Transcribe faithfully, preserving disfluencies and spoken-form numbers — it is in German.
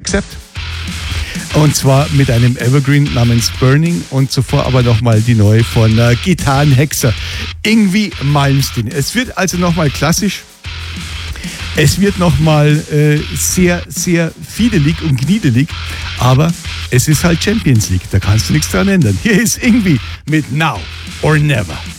Accept. Und zwar mit einem Evergreen namens Burning und zuvor aber nochmal die neue von äh, Gitarrenhexer Yngwie Malmsteen. Es wird also nochmal klassisch. Es wird nochmal äh, sehr, sehr fiedelig und gniedelig, aber es ist halt Champions League, da kannst du nichts dran ändern. Hier ist Yngwie mit Now or Never.